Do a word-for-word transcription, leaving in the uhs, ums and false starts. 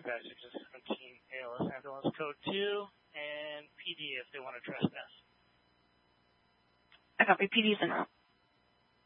dispatch six seventeen A L S ambulance code two, and P D if they want to trespass. I copy. P D's en route.